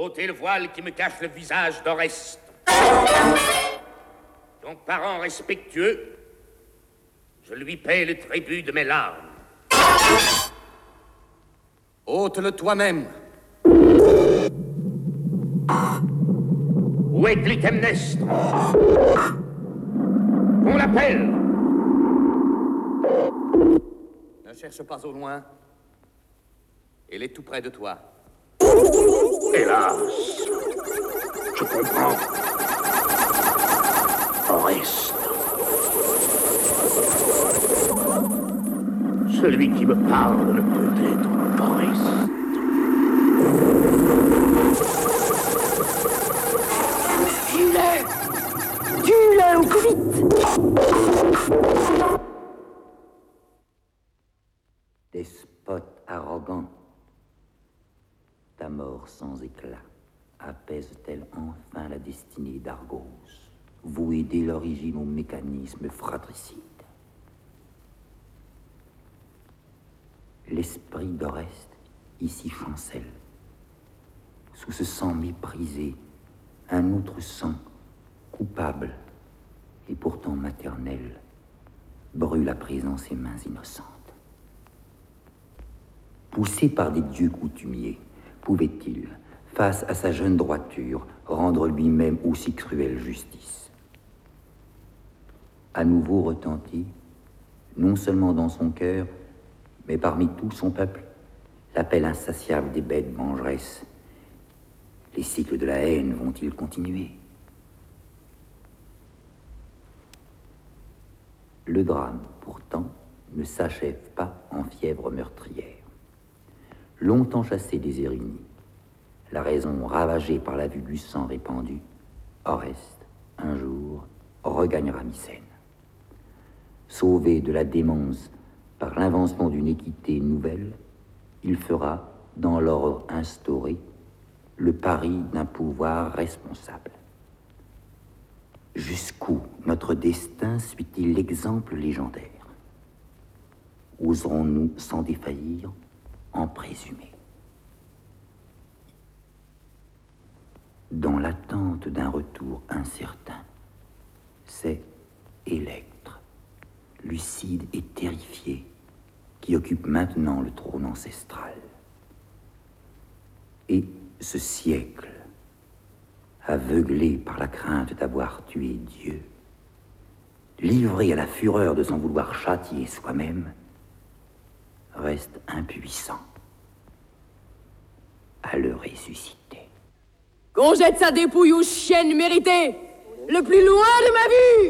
ôtez le voile qui me cache le visage d'Oreste. Ton parent respectueux, je lui paie le tribut de mes larmes. Ôte-le toi-même. Où est Clytemnestre? On l'appelle. Ne cherche pas au loin. Elle est tout près de toi. Hélas, je comprends. Oreste. Celui qui me parle ne peut être Oreste. Tue-le! Tue-le au plus vite! Despote arrogant, ta mort sans éclat apaise-t-elle enfin la destinée d'Argos, vouée dès l'origine au mécanisme fratricide? L'esprit d'Oreste ici chancelle. Sous ce sang méprisé, un autre sang, coupable et pourtant maternel, brûle à présent ses mains innocentes. Poussé par des dieux coutumiers, pouvait-il, face à sa jeune droiture, rendre lui-même aussi cruelle justice? À nouveau retentit, non seulement dans son cœur, mais parmi tout son peuple, l'appel insatiable des bêtes vengeresses. Les cycles de la haine vont-ils continuer? Le drame, pourtant, ne s'achève pas en fièvre meurtrière. Longtemps chassé des Érinies, la raison ravagée par la vue du sang répandu, Oreste, un jour, regagnera Mycène. Sauvé de la démence par l'invention d'une équité nouvelle, il fera, dans l'ordre instauré, le pari d'un pouvoir responsable. Jusqu'où notre destin suit-il l'exemple légendaire? Oserons-nous, sans défaillir, en présumer? Dans l'attente d'un retour incertain, c'est Électre, lucide et terrifié, qui occupe maintenant le trône ancestral. Et ce siècle, aveuglé par la crainte d'avoir tué Dieu, livré à la fureur de son vouloir châtier soi-même, reste impuissant à le ressusciter. Qu'on jette sa dépouille aux chiennes méritées, le plus loin de ma vue!